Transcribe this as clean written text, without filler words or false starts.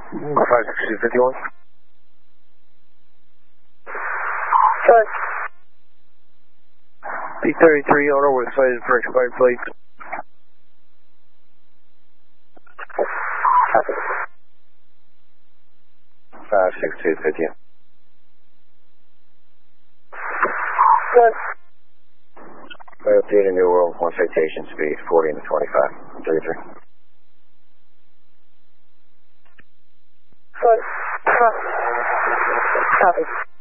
56251. Sorry. P33 owner with cited for expired plates. Copy. 56250. Good. Theater New World, one citation speed, 40 and 25. 33. Good. Copy.